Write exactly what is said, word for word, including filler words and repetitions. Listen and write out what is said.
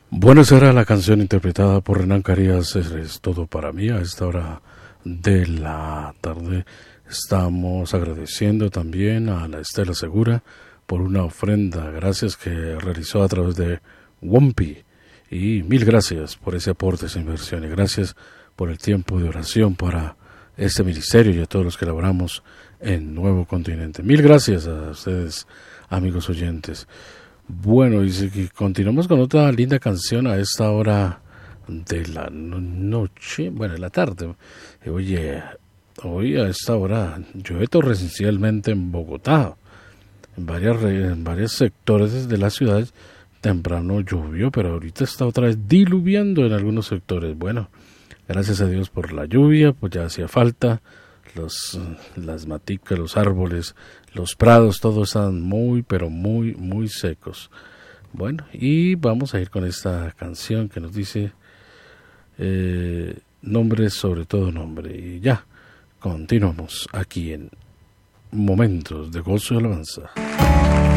Bueno, esa era la canción interpretada por Renan Carías, es todo para mí. A esta hora de la tarde estamos agradeciendo también a la Estela Segura por una ofrenda, gracias, que realizó a través de Wompi. Y mil gracias por ese aporte, esa inversión, y gracias por el tiempo de oración para este ministerio y a todos los que laboramos en Nuevo Continente. Mil gracias a ustedes, amigos oyentes. Bueno, y si continuamos con otra linda canción a esta hora de la noche, bueno, de la tarde. Oye, hoy a esta hora llueve torrencialmente en Bogotá, en varias en varios sectores de la ciudad. Temprano llovió, pero ahorita está otra vez diluviando en algunos sectores. Bueno, gracias a Dios por la lluvia, pues ya hacía falta. Los, las maticas, los árboles, los prados, todos están muy, pero muy, muy secos. Bueno, y vamos a ir con esta canción que nos dice eh, nombre sobre todo nombre. Y ya, continuamos aquí en Momentos de Gozo y Alabanza.